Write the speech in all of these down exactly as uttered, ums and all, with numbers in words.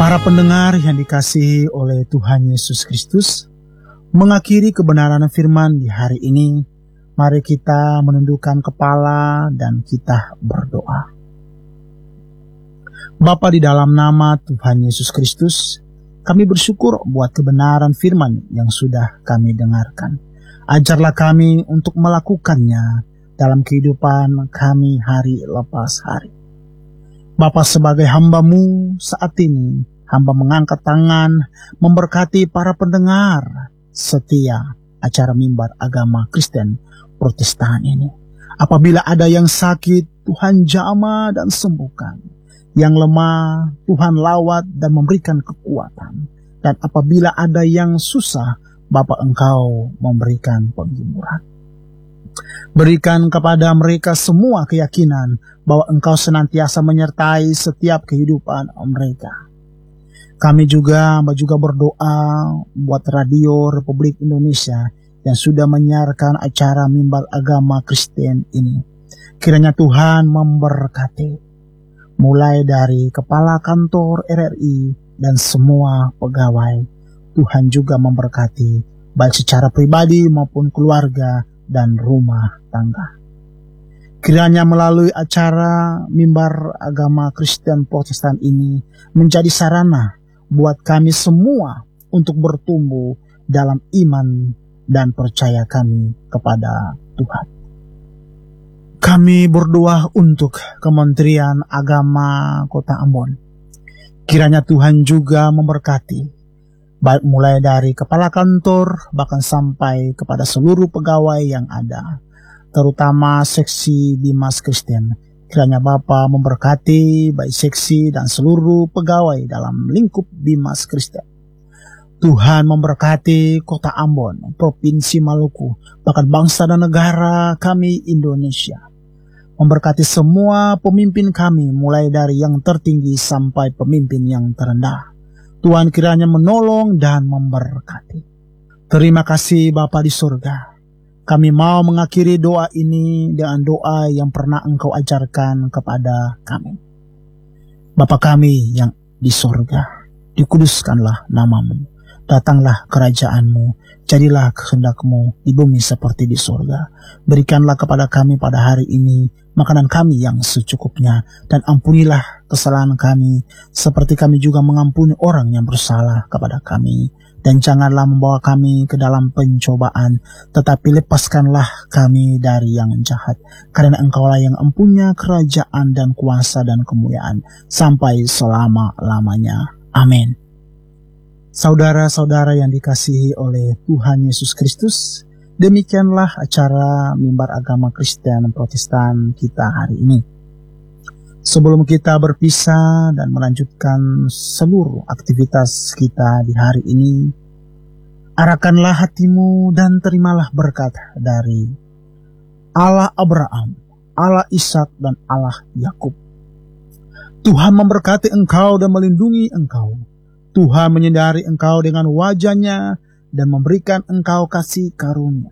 Para pendengar yang dikasihi oleh Tuhan Yesus Kristus, mengakhiri kebenaran firman di hari ini, mari kita menundukkan kepala dan kita berdoa. Bapa, di dalam nama Tuhan Yesus Kristus, kami bersyukur buat kebenaran firman yang sudah kami dengarkan. Ajarlah kami untuk melakukannya dalam kehidupan kami hari lepas hari. Bapa, sebagai hamba-Mu saat ini, hamba mengangkat tangan memberkati para pendengar setia acara mimbar agama Kristen Protestan ini. Apabila ada yang sakit, Tuhan jamah dan sembuhkan. Yang lemah, Tuhan lawat dan memberikan kekuatan. Dan apabila ada yang susah, Bapa, Engkau memberikan penghiburan. Berikan kepada mereka semua keyakinan bahwa Engkau senantiasa menyertai setiap kehidupan mereka. Kami juga juga berdoa buat Radio Republik Indonesia yang sudah menyiarkan acara mimbar agama Kristen ini. Kiranya Tuhan memberkati, mulai dari kepala kantor R R I dan semua pegawai. Tuhan juga memberkati baik secara pribadi maupun keluarga dan rumah tangga. Kiranya melalui acara mimbar agama Kristen Protestan ini menjadi sarana buat kami semua untuk bertumbuh dalam iman dan percaya kami kepada Tuhan. Kami berdoa untuk Kementerian Agama Kota Ambon. Kiranya Tuhan juga memberkati, baik mulai dari kepala kantor bahkan sampai kepada seluruh pegawai yang ada, terutama seksi Bimas Kristen. Kiranya Bapa memberkati baik seksi dan seluruh pegawai dalam lingkup Bimas Kristen. Tuhan memberkati Kota Ambon, Provinsi Maluku, bahkan bangsa dan negara kami Indonesia. Memberkati semua pemimpin kami, mulai dari yang tertinggi sampai pemimpin yang terendah. Tuhan kiranya menolong dan memberkati. Terima kasih Bapa di surga. Kami mau mengakhiri doa ini dengan doa yang pernah Engkau ajarkan kepada kami. Bapa kami yang di surga, dikuduskanlah namamu. Datanglah kerajaan-Mu, jadilah kehendak-Mu di bumi seperti di surga. Berikanlah kepada kami pada hari ini makanan kami yang secukupnya, dan ampunilah kesalahan kami, seperti kami juga mengampuni orang yang bersalah kepada kami. Dan janganlah membawa kami ke dalam pencobaan, tetapi lepaskanlah kami dari yang jahat. Karena Engkaulah yang empunya kerajaan dan kuasa dan kemuliaan, sampai selama-lamanya. Amin. Saudara-saudara yang dikasihi oleh Tuhan Yesus Kristus, demikianlah acara mimbar agama Kristen Protestan kita hari ini. Sebelum kita berpisah dan melanjutkan seluruh aktivitas kita di hari ini, arahkanlah hatimu dan terimalah berkat dari Allah Abraham, Allah Ishak, dan Allah Yakub. Tuhan memberkati engkau dan melindungi engkau. Tuhan menyinari engkau dengan wajah-Nya dan memberikan engkau kasih karunia.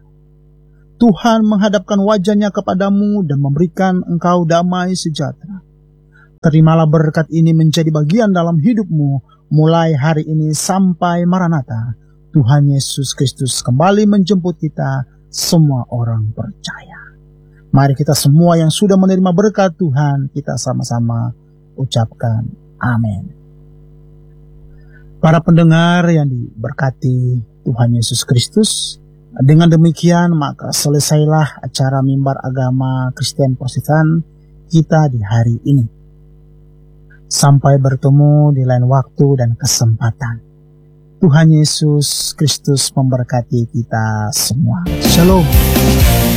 Tuhan menghadapkan wajah-Nya kepadamu dan memberikan engkau damai sejahtera. Terimalah berkat ini menjadi bagian dalam hidupmu mulai hari ini sampai Maranatha. Tuhan Yesus Kristus kembali menjemput kita, semua orang percaya. Mari kita semua yang sudah menerima berkat Tuhan, kita sama-sama ucapkan amin. Para pendengar yang diberkati Tuhan Yesus Kristus, dengan demikian maka selesailah acara mimbar agama Kristen Protestan kita di hari ini. Sampai bertemu di lain waktu dan kesempatan. Tuhan Yesus Kristus memberkati kita semua. Shalom.